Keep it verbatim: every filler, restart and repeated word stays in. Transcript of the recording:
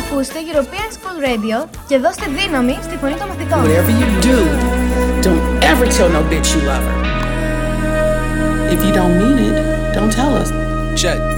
Ακούστε European School Radio και δώστε δύναμη στη φωνή των μαθητών. Whatever you do, don't ever tell no bitch you love her. If you don't mean it, don't tell us. Check.